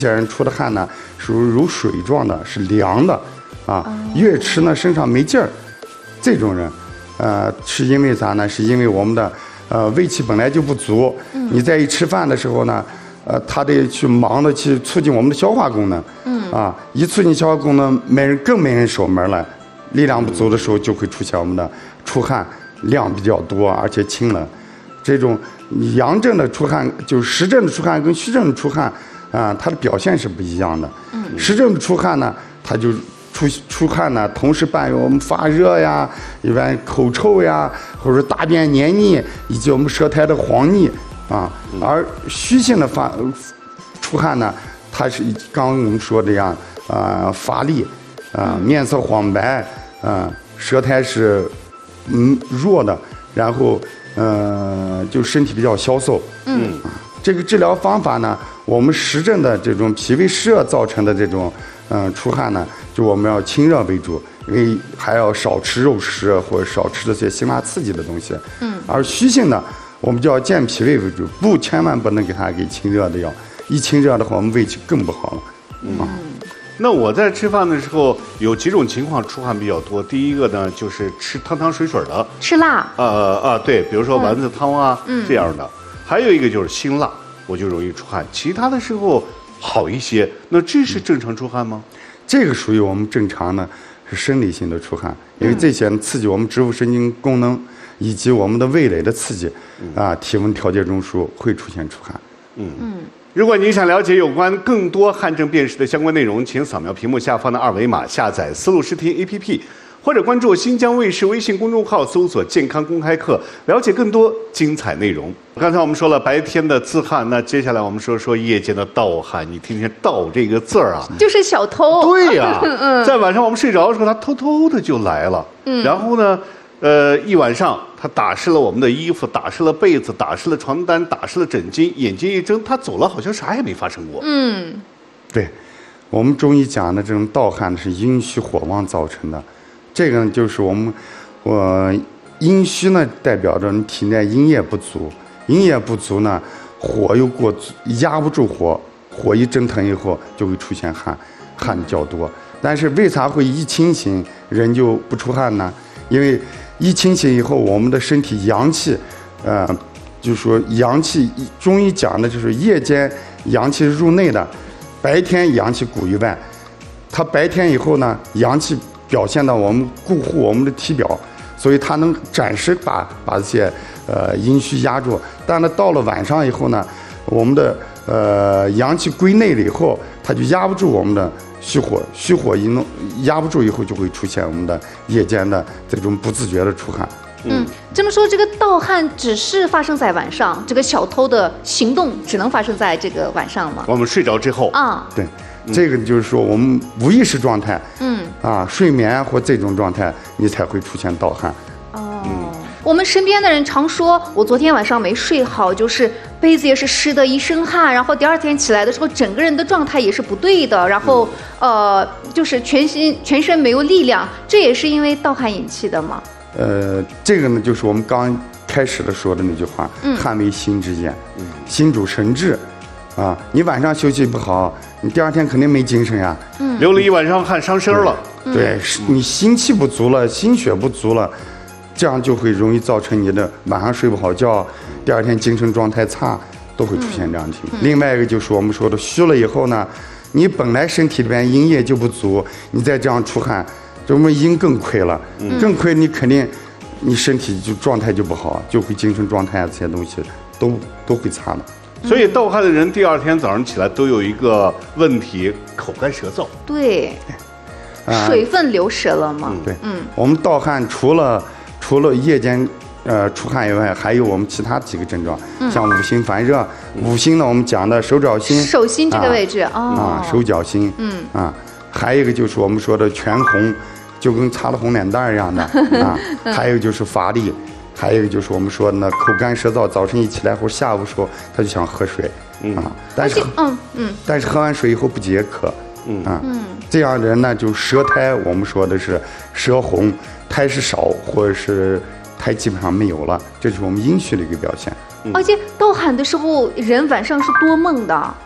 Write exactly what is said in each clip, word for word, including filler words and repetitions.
这些人出的汗呢，属于如水状的，是凉的，啊，越吃呢身上没劲儿。这种人，呃，是因为啥呢？是因为我们的呃胃气本来就不足，嗯、你在一吃饭的时候呢，呃，他得去忙的去促进我们的消化功能，嗯，啊，一促进消化功能，没人更没人守门了。力量不足的时候，就会出现我们的出汗量比较多，而且清冷。这种阳症的出汗，就是实症的出汗跟虚症的出汗。啊，它的表现是不一样的。嗯，实症出汗呢，它就出出汗呢，同时伴有我们发热呀，一般口臭呀，或者大便黏腻，以及我们舌苔的黄腻啊。而虚性的发出汗呢，它是刚刚我们说这样啊，乏力啊，面色黄白啊，舌苔是嗯弱的，然后呃就身体比较消瘦。嗯。这个治疗方法呢，我们实证的这种脾胃湿热造成的这种嗯、呃、出汗呢，就我们要清热为主，因为还要少吃肉食或者少吃这些辛辣刺激的东西。嗯。而虚性呢，我们就要健脾胃为主，不千万不能给他给清热的药，一清热的话，我们胃气更不好了。嗯。啊、 那我在吃饭的时候有几种情况出汗比较多。第一个呢，就是吃汤汤水水的， 吃辣。 呃啊，对，比如说丸子汤啊、嗯、这样的。还有一个就是辛辣，我就容易出汗。其他的时候好一些。那这是正常出汗吗？ 这个属于我们正常的，是生理性的出汗，因为这些刺激我们植物神经功能以及我们的味蕾的刺激，啊，体温调节中枢会出现出汗。 嗯嗯。如果您想了解有关更多汗症辨识的相关内容，请扫描屏幕下方的二维码，下载思路视听 A P P。或者关注新疆卫视微信公众号，搜索“健康公开课”，了解更多精彩内容。刚才我们说了白天的自汗，那接下来我们说说夜间的盗汗。你听听“盗”这个字儿啊， 就是小偷。 对呀、啊嗯，在晚上我们睡着的时候，他偷偷的就来了。嗯，然后呢，呃，一晚上他打湿了我们的衣服，打湿了被子，打湿了床单，打湿了枕巾，眼睛一睁，他走了，好像啥也没发生过。 嗯， 对，我们中医讲的这种盗汗是阴虚火旺造成的。这个呢，就是我们，我阴虚呢，代表着你体内阴液不足，阴液不足呢，火又过压不住火，火一蒸腾以后就会出现汗，汗较多。但是为啥会一清醒人就不出汗呢？因为一清醒以后，我们的身体阳气，呃，就说阳气，中医讲的就是夜间阳气入内的，白天阳气固于外。它白天以后呢，阳气表现到我们固护我们的体表，所以它能暂时把把这些呃阴虚压住。但是到了晚上以后呢，我们的呃阳气归内了以后，它就压不住我们的虚火，虚火一弄压不住以后，就会出现我们的夜间的这种不自觉的出汗。 嗯，这么说，这个盗汗只是发生在晚上，这个小偷的行动只能发生在这个晚上吗？ 我们睡着之后啊， 对。这个就是说，我们无意识状态，嗯，啊，睡眠或这种状态，你才会出现盗汗。 哦，嗯，我们身边的人常说，我昨天晚上没睡好，就是被子也是湿的，一身汗，然后第二天起来的时候，整个人的状态也是不对的，然后，嗯、呃，就是全心全身没有力量，这也是因为盗汗引起的吗？ 呃，这个呢，就是我们刚开始的说的那句话，嗯，汗为心之言，嗯，心主神志。啊，你晚上休息不好，你第二天肯定没精神呀。 嗯，流了一晚上汗，伤身了。 对，对，你心气不足了，心血不足了，这样就会容易造成你的晚上睡不好觉，第二天精神状态差，都会出现这样的情况。嗯嗯、另外一个就是我们说的虚了以后呢，你本来身体里边阴液就不足，你再这样出汗，这我们阴更亏了，嗯、更亏你肯定你身体就状态就不好，就会精神状态啊这些东西都都会差的。 所以盗汗的人第二天早上起来都有一个问题，口干舌燥。 对，呃、水分流失了吗？ 对，嗯，我们盗汗除了除了夜间呃出汗以外，还有我们其他几个症状，嗯、像五心烦热。五心呢，我们讲的手脚心， 手心这个位置啊， 哦、啊，手脚心，嗯啊，还有一个就是我们说的全红，就跟擦了红脸蛋一样的啊，还有就是乏力。还有一个就是我们说的呢，口干舌燥，早晨一起来或者下午时候他就想喝水，嗯、啊，但是嗯嗯，但是喝完水以后不解渴，嗯啊，嗯，这样的人呢就舌苔，我们说的是舌红，苔是少或者是苔基本上没有了，这是我们阴虚的一个表现。 嗯、而且盗汗的时候，人晚上是多梦的。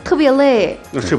特别累。 那睡